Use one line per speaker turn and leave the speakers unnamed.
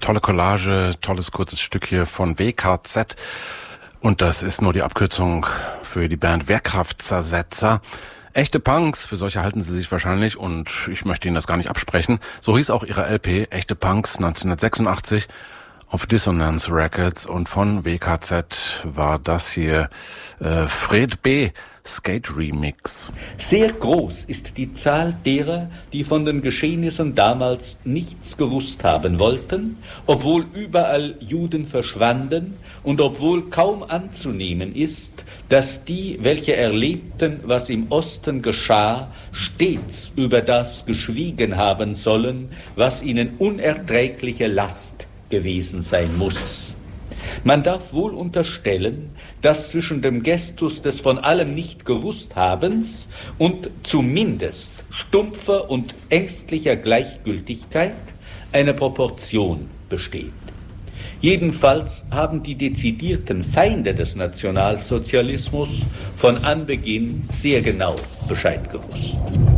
tolle Collage, tolles kurzes Stück hier von WKZ. Und das ist nur die Abkürzung für die Band Wehrkraftzersetzer. Echte Punks, für solche halten sie sich wahrscheinlich und ich möchte ihnen das gar nicht absprechen. So hieß auch ihre LP, Echte Punks, 1986 auf Dissonance Records, und von WKZ war das hier Fred B. Skate Remix.
Sehr groß ist die Zahl derer, die von den Geschehnissen damals nichts gewusst haben wollten, obwohl überall Juden verschwanden und obwohl kaum anzunehmen ist, dass die, welche erlebten, was im Osten geschah, stets über das geschwiegen haben sollen, was ihnen unerträgliche Last gewesen sein muss. Man darf wohl unterstellen, dass zwischen dem Gestus des von allem nicht gewusst habens und zumindest stumpfer und ängstlicher Gleichgültigkeit eine Proportion besteht. Jedenfalls haben die dezidierten Feinde des Nationalsozialismus von Anbeginn sehr genau Bescheid gewusst.